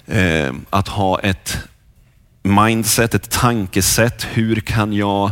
Att ha ett mindset, ett tankesätt. Hur kan jag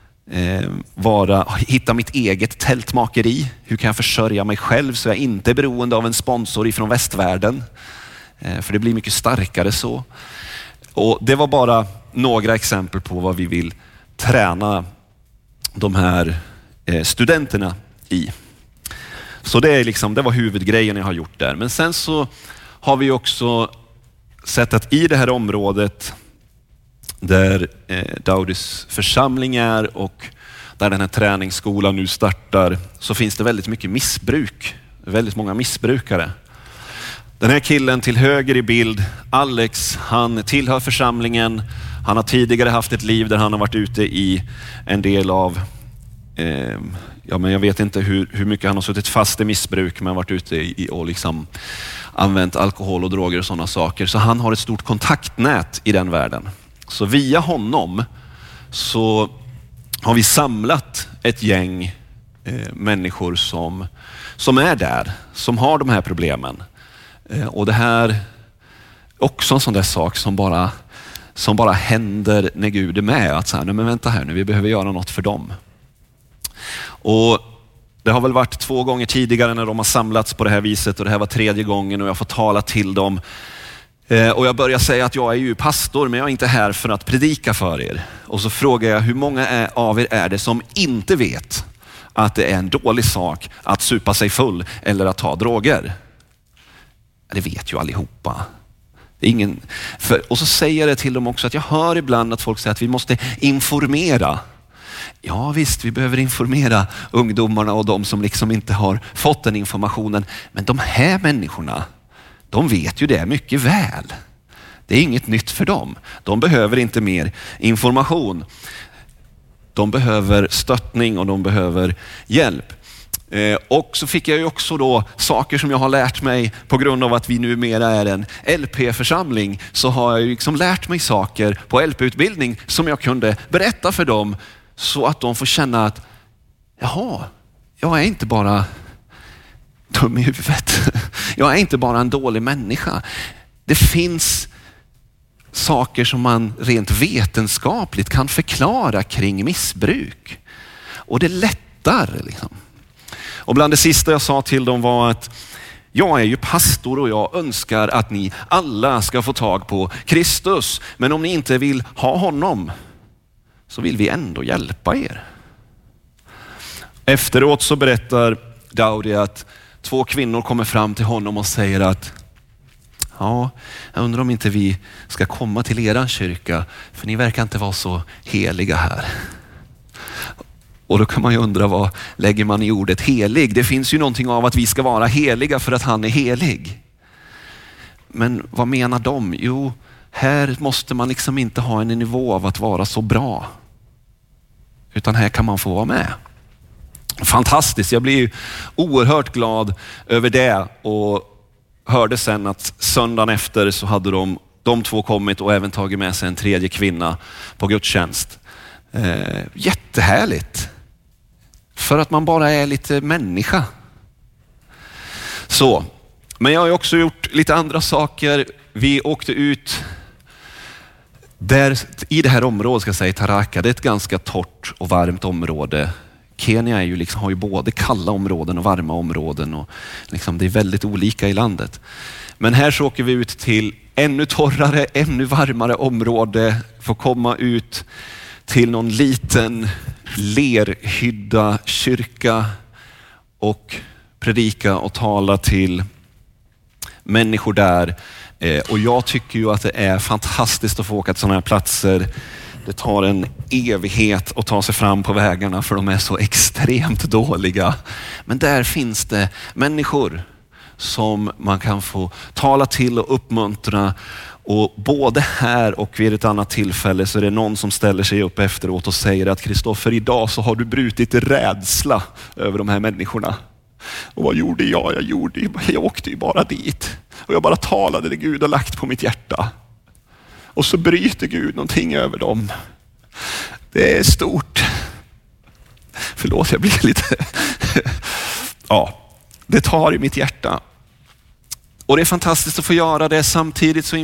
hitta mitt eget tältmakeri? Hur kan jag försörja mig själv så jag inte är beroende av en sponsor ifrån västvärlden? För det blir mycket starkare så. Och det var bara några exempel på vad vi vill träna de här studenterna i. Så det var huvudgrejen jag har gjort där. Men sen så har vi också sett att i det här området där Daudis församling är och där den här träningsskolan nu startar, så finns det väldigt mycket missbruk. Väldigt många missbrukare. Den här killen till höger i bild, Alex, han tillhör församlingen. Han har tidigare haft ett liv där han har varit ute i en del av, men jag vet inte hur mycket han har suttit fast i missbruk, men varit ute och liksom använt alkohol och droger och sådana saker. Så han har ett stort kontaktnät i den världen. Så via honom så har vi samlat ett gäng människor som är där, som har de här problemen. Och det här är också en sån där sak som bara händer när Gud är med. Att så här, nej men vänta här nu, vi behöver göra något för dem. Och det har väl varit 2 gånger tidigare när de har samlats på det här viset, och det här var 3:e gången och jag får tala till dem. Och jag börjar säga att jag är ju pastor, men jag är inte här för att predika för er. Och så frågar jag, hur många av er är det som inte vet att det är en dålig sak att supa sig full eller att ta droger? Det vet ju allihopa. Det är ingen, och så säger jag det till dem också, att jag hör ibland att folk säger att vi måste informera. Ja visst, vi behöver informera ungdomarna och de som liksom inte har fått den informationen. Men de här människorna, de vet ju det mycket väl. Det är inget nytt för dem. De behöver inte mer information. De behöver stöttning och de behöver hjälp. Och så fick jag ju också då saker som jag har lärt mig på grund av att vi numera är en LP-församling. Så har jag ju liksom lärt mig saker på LP-utbildning som jag kunde berätta för dem, så att de får känna att jaha, jag är inte bara dum i huvudet. Jag är inte bara en dålig människa. Det finns saker som man rent vetenskapligt kan förklara kring missbruk. Och det lättar liksom. Och bland det sista jag sa till dem var att jag är ju pastor och jag önskar att ni alla ska få tag på Kristus. Men om ni inte vill ha honom så vill vi ändå hjälpa er. Efteråt så berättar Daudi att 2 kvinnor kommer fram till honom och säger att ja, jag undrar om inte vi ska komma till eran kyrka, för ni verkar inte vara så heliga här. Och då kan man ju undra, vad lägger man i ordet helig? Det finns ju någonting av att vi ska vara heliga för att han är helig. Men vad menar de? Jo, här måste man liksom inte ha en nivå av att vara så bra. Utan här kan man få vara med. Fantastiskt, jag blir oerhört glad över det, och hörde sen att söndagen efter så hade de 2 kommit och även tagit med sig en 3:e kvinna på gudstjänst. Jättehärligt. För att man bara är lite människa. Så, men jag har ju också gjort lite andra saker. Vi åkte ut där i det här området, ska jag säga, Tharaka. Det är ett ganska torrt och varmt område. Kenya är ju liksom, har ju både kalla områden och varma områden, och liksom det är väldigt olika i landet. Men här så åker vi ut till ännu torrare, ännu varmare område. Får komma ut till någon liten lerhydda kyrka och predika och tala till människor där. Och jag tycker ju att det är fantastiskt att få åka till sådana här platser. Det tar en evighet att ta sig fram på vägarna, för de är så extremt dåliga. Men där finns det människor som man kan få tala till och uppmuntra. Och både här och vid ett annat tillfälle så är det någon som ställer sig upp efteråt och säger att Kristoffer, idag så har du brutit rädsla över de här människorna. Och vad gjorde jag? Jag åkte ju bara dit. Och jag bara talade det Gud har lagt på mitt hjärta. Och så bryter Gud någonting över dem. Det är stort. Förlåt, jag blir lite... Ja, det tar i mitt hjärta. Och det är fantastiskt att få göra det. Samtidigt så